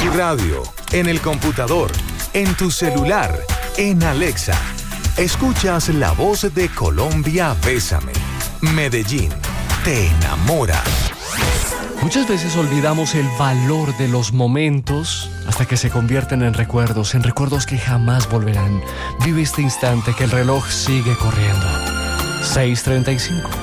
tu radio, en el computador, en tu celular, en Alexa. Escuchas la voz de Colombia Bésame. Medellín, te enamora. Muchas veces olvidamos el valor de los momentos hasta que se convierten en recuerdos que jamás volverán. Vive este instante que el reloj sigue corriendo. 6:35.